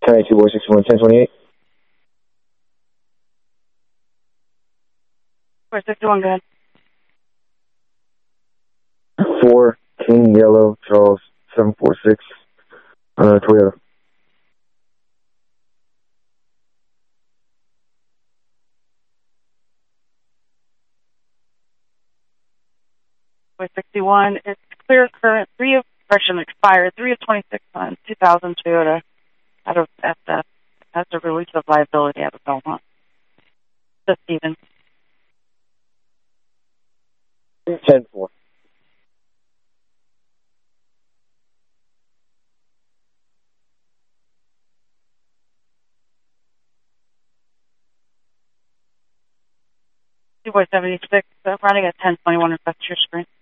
22 boy 61 1028. 461, go ahead. 4 King Yellow Charles 746 Toyota. Boy 61, it's clear current, expired, 3 of 26 on 2000 Toyota out of SF. Has a release of liability out of Belmont. So Stevens. 10-4. Boy 76, running at 1021 reflects your screen.